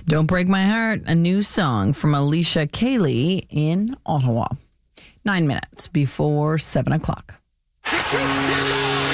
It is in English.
Don't Break My Heart, a new song from Alicia Cayley in Ottawa. 9 minutes before 7 o'clock.